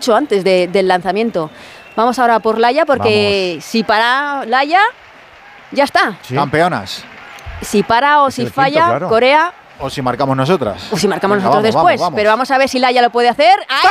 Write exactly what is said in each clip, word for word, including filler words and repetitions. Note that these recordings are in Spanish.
mucho antes de, del lanzamiento. Vamos ahora por Laia, porque Vamos. si para Laia, ya está. ¿Sí? Campeonas. Si para o es si falla, quinto, claro. Corea... O si marcamos nosotras. O si marcamos Venga, nosotros vamos, después. Vamos, vamos. Pero vamos a ver si Laia lo puede hacer. ¡Ahí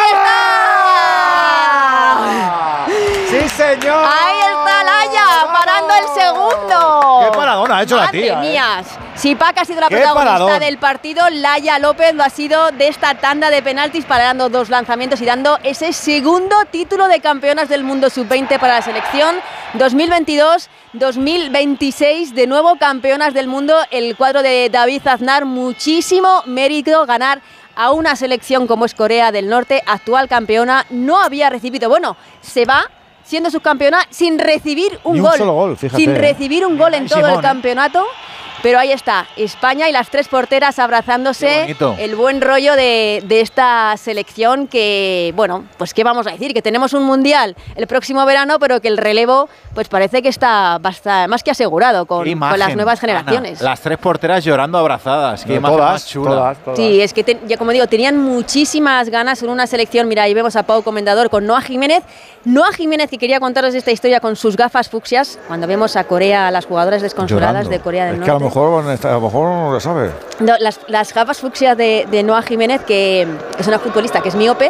está! ¡Sí, señor! ¡Ahí está Laia! ¡Parando el segundo! ¡Qué paradona ha hecho Madre la tía! ¡Madre mía! Eh. Si Paca ha sido la protagonista paradón. del partido, Laia López lo ha sido de esta tanda de penaltis, parando dos lanzamientos y dando ese segundo título de campeonas del mundo sub veinte para la selección. dos mil veintidós dos mil veintiséis, de nuevo campeonas del mundo. El cuadro de David Aznar, muchísimo mérito ganar a una selección como es Corea del Norte, actual campeona. No había recibido, bueno, se va siendo subcampeona sin recibir un, un gol, solo gol fíjate, sin recibir un gol en todo Simón, el campeonato. ¿eh? Pero ahí está, España y las tres porteras abrazándose, el buen rollo de, de esta selección que, bueno, pues qué vamos a decir, que tenemos un mundial el próximo verano, pero que el relevo pues parece que está bastante, más que asegurado con, imagen, con las nuevas generaciones. Ana, las tres porteras llorando abrazadas, qué imagen todas, más chula. Todas, todas. Sí, es que, te, ya como digo, tenían muchísimas ganas en una selección. Mira, ahí vemos a Pau Comendador con Noa Jiménez. Noa Jiménez, que quería contaros esta historia con sus gafas fucsias, cuando vemos a Corea, a las jugadoras desconsoladas de Corea del es Norte. Que a lo mejor, a lo mejor no lo sabe. No, las, las gafas fucsias de, de Noa Jiménez, que es una futbolista que es miope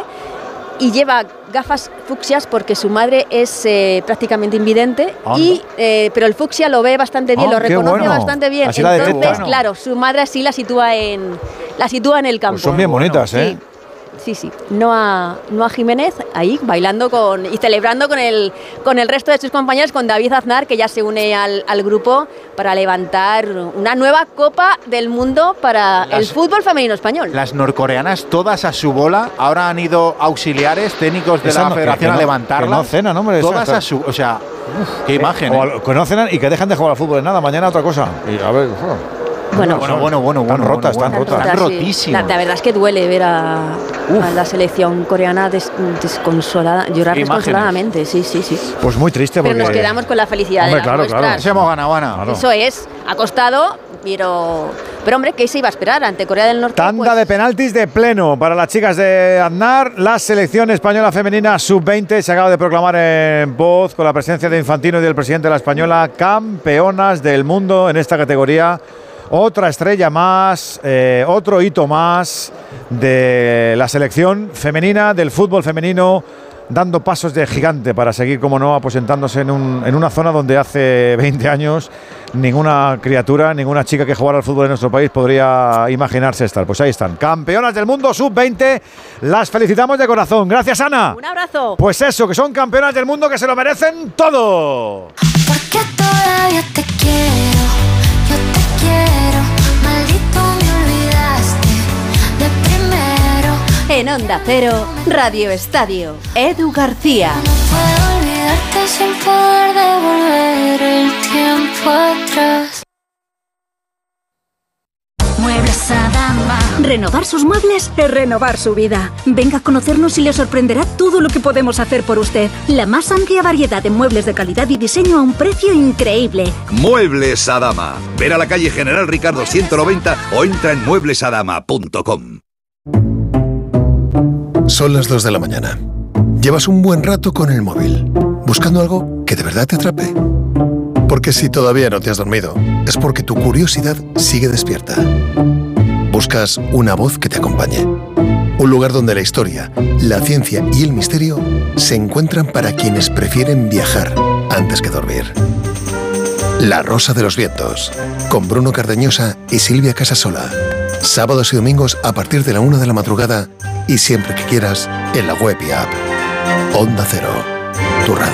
y lleva gafas fucsias porque su madre es eh, prácticamente invidente, y, eh, pero el fucsia lo ve bastante bien, oh, lo reconoce bueno. bastante bien. Así Entonces, bueno. claro, su madre así la sitúa en, la sitúa en el campo. Pues son bien bonitas, bueno, ¿eh? Sí. Sí, sí. Noa, Noa Jiménez ahí bailando con, y celebrando con el, con el resto de sus compañeros, con David Aznar, que ya se une al, al grupo para levantar una nueva Copa del Mundo para las, el fútbol femenino español. Las norcoreanas todas a su bola, ahora han ido auxiliares técnicos de esa la no, federación no, a levantarla. Que no cenan, hombre. Todas a su... O sea, uf, qué imagen. Eh, ¿eh? O, que no cenan y que dejan de jugar al fútbol en nada, mañana otra cosa. Y a ver... Uf. Bueno, bueno, bueno, bueno, están bueno, rotas, bueno, están rotas, están sí. rotísimas. La, la verdad es que duele ver a, a la selección coreana des, desconsolada, llorar desconsoladamente, sí, sí, sí. Pues muy triste porque... Pero nos quedamos con la felicidad hombre, de las claro, nuestras. claro. Se hemos ganado, Ana. Claro. Eso es, ha costado, pero... Pero hombre, ¿qué se iba a esperar ante Corea del Norte? Tanda pues... de penaltis de pleno para las chicas de Aznar. La selección española femenina sub veinte se acaba de proclamar en voz con la presencia de Infantino y del presidente de la Española campeonas del mundo en esta categoría. Otra estrella más, eh, otro hito más de la selección femenina, del fútbol femenino, dando pasos de gigante para seguir, como no, aposentándose en, un, en una zona donde hace veinte años ninguna criatura, ninguna chica que jugara al fútbol en nuestro país podría imaginarse estar. Pues ahí están, campeonas del mundo sub veinte, las felicitamos de corazón. Gracias, Ana. Un abrazo. Pues eso, que son campeonas del mundo que se lo merecen todo. Porque todavía te quiero, yo te quiero, maldito me olvidaste de primero. En Onda Cero, Radio Estadio, Edu García. No puedo olvidarte sin poder devolver el tiempo atrás. Muebles Adama. Renovar sus muebles es renovar su vida. Venga a conocernos y le sorprenderá todo lo que podemos hacer por usted. La más amplia variedad de muebles de calidad y diseño a un precio increíble. Muebles Adama. Ver a la calle General Ricardo ciento noventa o entra en muebles adama punto com. Son las dos de la mañana. Llevas un buen rato con el móvil, buscando algo que de verdad te atrape. Porque si todavía no te has dormido, es porque tu curiosidad sigue despierta. Buscas una voz que te acompañe. Un lugar donde la historia, la ciencia y el misterio se encuentran para quienes prefieren viajar antes que dormir. La Rosa de los Vientos, con Bruno Cardeñosa y Silvia Casasola. Sábados y domingos a partir de la una de la madrugada y siempre que quieras en la web y app. Onda Cero, tu radio.